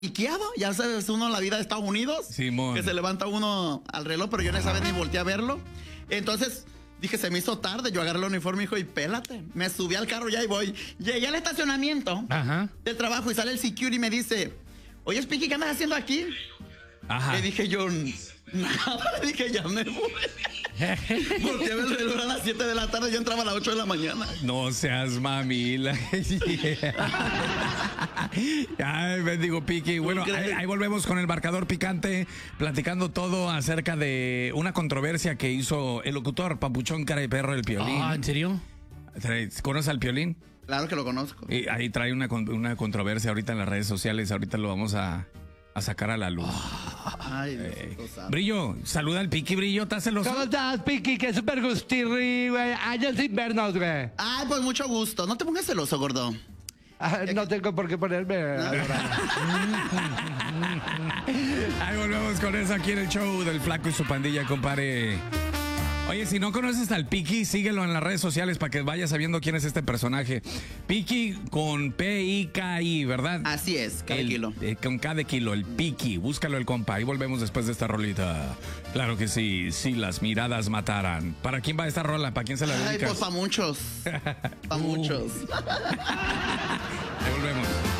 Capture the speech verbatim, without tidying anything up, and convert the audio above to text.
Iqueado, ya sabes uno la vida de Estados Unidos, Simón. que se levanta uno al reloj, pero yo en esa vez ni volteé a verlo. Entonces dije, se me hizo tarde, yo agarré el uniforme, hijo, y pélate. Me subí al carro ya y voy. Llegué al estacionamiento Ajá. del trabajo y sale el security y me dice, oye, Spiky, ¿qué andas haciendo aquí? Ajá. Le dije yo, nada, le dije, ya me voy. Volteé a ver el reloj a las siete de la tarde, yo entraba a las ocho de la mañana. No seas mamila. Ay, bendigo Piqui. Bueno, ahí, ahí volvemos con el marcador picante, platicando todo acerca de una controversia que hizo el locutor Papuchón Cara de Perro, el Piolín. Ah, ¿en serio? ¿Conoces al Piolín? Claro que lo conozco. Y ahí trae una, una controversia ahorita en las redes sociales, ahorita lo vamos a, a sacar a la luz. Ay, Eh, Diosito santo. Brillo, saluda al Piqui, Brillo, ¿estás celoso? ¿Cómo estás, Piqui? Que súper gustirri, güey. Años sin vernos, güey. Ay, pues mucho gusto. No te pongas celoso, gordo. Ah, no tengo por qué ponerme. Ahí volvemos con eso aquí en el show del Flaco y su pandilla, compadre. Oye, si no conoces al Piqui, síguelo en las redes sociales para que vayas sabiendo quién es este personaje. Piqui con P I K I, ¿verdad? Así es, cada El- kilo. eh, con cada kilo, el Piqui. Búscalo el compa. Y volvemos después de esta rolita. Claro que sí, si las miradas mataran. ¿Para quién va esta rola? ¿Para quién se la Ay, dedicas? pues para muchos. Para muchos. Ahí volvemos.